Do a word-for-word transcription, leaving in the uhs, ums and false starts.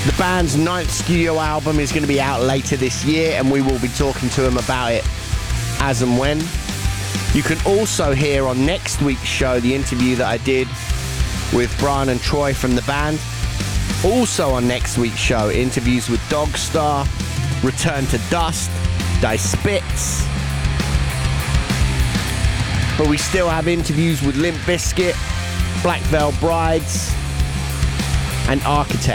The band's ninth studio album is going to be out later this year, and we will be talking to them about it as and when. You can also hear on next week's show the interview that I did with Brian and Troy from the band. Also on next week's show, interviews with Dogstar, Return to Dust, Die Spitz. But we still have interviews with Limp Bizkit, Black Veil Brides, and Architect.